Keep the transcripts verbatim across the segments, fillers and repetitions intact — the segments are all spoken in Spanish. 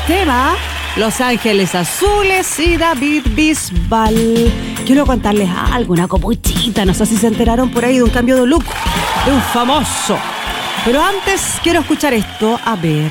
tema, Los Ángeles Azules y David Bisbal. Quiero contarles algo, una copuchita, no sé si se enteraron por ahí de un cambio de look de un famoso. Pero antes quiero escuchar esto, a ver.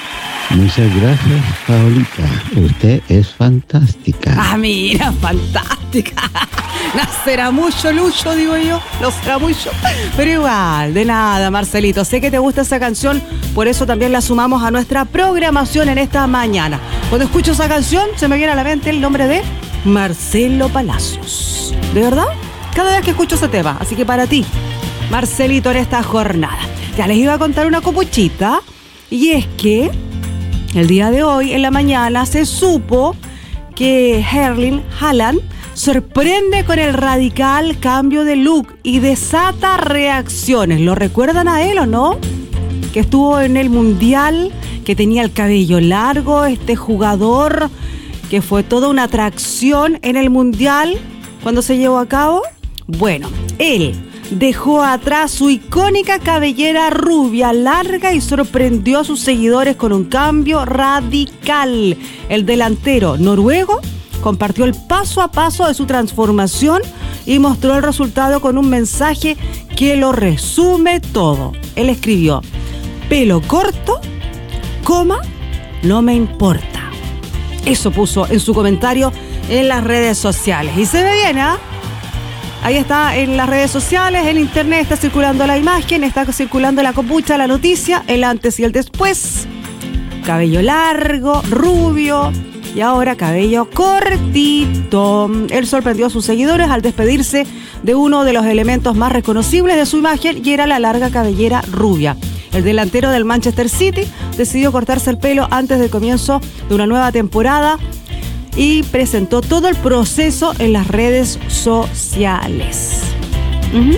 Muchas gracias, Paulita. Usted es fantástica. Ah, mira, fantástica. No será mucho, Lucho, digo yo. No será mucho. Pero igual, de nada, Marcelito. Sé que te gusta esa canción, por eso también la sumamos a nuestra programación en esta mañana. Cuando escucho esa canción, se me viene a la mente el nombre de Marcelo Palacios. ¿De verdad? Cada vez que escucho ese tema. Así que para ti, Marcelito, en esta jornada. Ya les iba a contar una copuchita. Y es que el día de hoy, en la mañana, se supo que Erling Haaland sorprende con el radical cambio de look y desata reacciones. ¿Lo recuerdan a él o no? Que estuvo en el Mundial, que tenía el cabello largo, este jugador, que fue toda una atracción en el Mundial cuando se llevó a cabo. Bueno, él dejó atrás su icónica cabellera rubia, larga, y sorprendió a sus seguidores con un cambio radical. El delantero noruego compartió el paso a paso de su transformación y mostró el resultado con un mensaje que lo resume todo. Él escribió: pelo corto, coma, no me importa. Eso puso en su comentario en las redes sociales. Y se ve bien, ¿ah? ¿eh? Ahí está en las redes sociales, en internet está circulando la imagen, está circulando la copucha, la noticia, el antes y el después. Cabello largo, rubio y ahora cabello cortito. Él sorprendió a sus seguidores al despedirse de uno de los elementos más reconocibles de su imagen, y era la larga cabellera rubia. El delantero del Manchester City decidió cortarse el pelo antes del comienzo de una nueva temporada y presentó todo el proceso en las redes sociales. Uh-huh.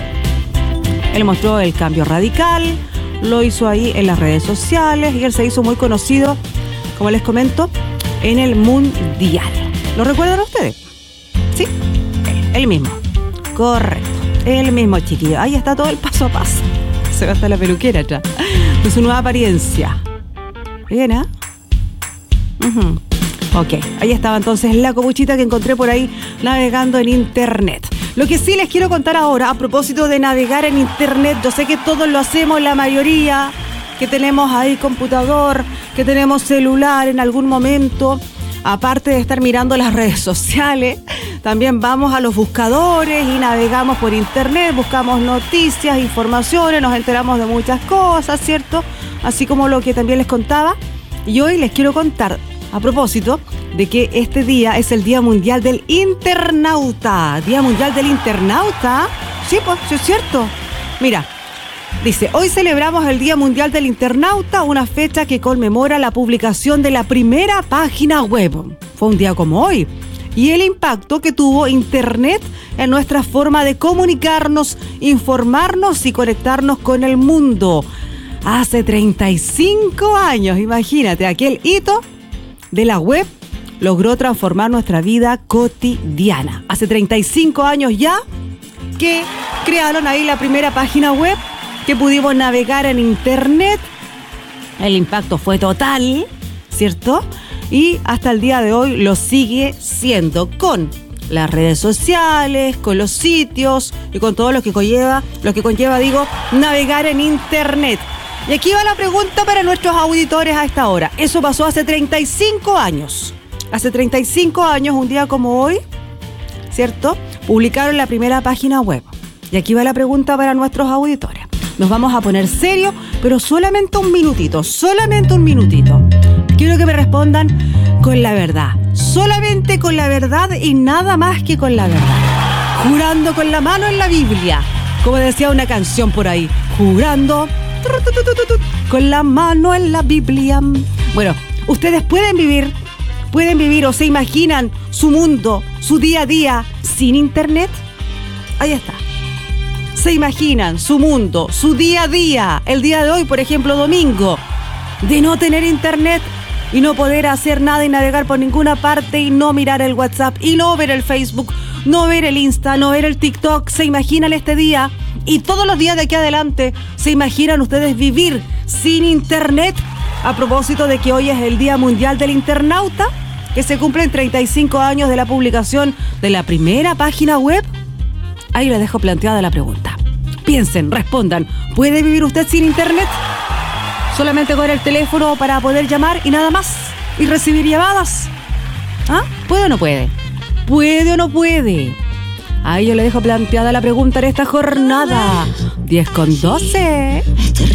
Él mostró el cambio radical, lo hizo ahí en las redes sociales y él se hizo muy conocido, como les comento, en el Mundial. ¿Lo recuerdan ustedes? Sí, él, él mismo. Correcto, él mismo, chiquillo. Ahí está todo el paso a paso. Se va hasta la peluquera atrás de su nueva apariencia. Bien, ¿eh? Uh-huh. Ok, ahí estaba entonces la copuchita que encontré por ahí navegando en internet. Lo que sí les quiero contar ahora, a propósito de navegar en internet, yo sé que todos lo hacemos, la mayoría, que tenemos ahí computador, que tenemos celular en algún momento, aparte de estar mirando las redes sociales, también vamos a los buscadores y navegamos por internet, buscamos noticias, informaciones, nos enteramos de muchas cosas, ¿cierto? Así como lo que también les contaba. Y hoy les quiero contar, a propósito de que este día es el Día Mundial del Internauta. Día Mundial del Internauta. Sí, pues, sí es cierto. Mira, dice, hoy celebramos el Día Mundial del Internauta, una fecha que conmemora la publicación de la primera página web. Fue un día como hoy. Y el impacto que tuvo Internet en nuestra forma de comunicarnos, informarnos y conectarnos con el mundo. Hace treinta y cinco años, imagínate, aquel hito de la web logró transformar nuestra vida cotidiana. Hace treinta y cinco años ya que crearon ahí la primera página web, que pudimos navegar en internet. El impacto fue total, ¿cierto? Y hasta el día de hoy lo sigue siendo, con las redes sociales, con los sitios y con todo lo que conlleva, lo que conlleva, digo, navegar en internet. Y aquí va la pregunta para nuestros auditores a esta hora. Eso pasó hace treinta y cinco años. Hace treinta y cinco años, un día como hoy, ¿cierto? Publicaron la primera página web. Y aquí va la pregunta para nuestros auditores. Nos vamos a poner serios, pero solamente un minutito, solamente un minutito. Quiero que me respondan con la verdad. Solamente con la verdad y nada más que con la verdad. Jurando con la mano en la Biblia. Como decía una canción por ahí. Jurando con la mano en la Biblia. Bueno, ustedes pueden vivir, pueden vivir o se imaginan su mundo, su día a día sin internet. Ahí está. Se imaginan su mundo, su día a día, el día de hoy, por ejemplo, domingo, de no tener internet y no poder hacer nada y navegar por ninguna parte y no mirar el WhatsApp y no ver el Facebook, no ver el Insta, no ver el TikTok. ¿Se imaginan este día? Y todos los días de aquí adelante, ¿se imaginan ustedes vivir sin internet? a propósito de que hoy es el Día Mundial del Internauta, que se cumplen treinta y cinco años de la publicación de la primera página web. Ahí les dejo planteada la pregunta. Piensen, respondan. ¿Puede vivir usted sin internet? Solamente con el teléfono para poder llamar y nada más. Y recibir llamadas. ¿Ah? ¿Puede o no puede? ¿Puede o no puede? Ahí yo le dejo planteada la pregunta en esta jornada. diez con doce.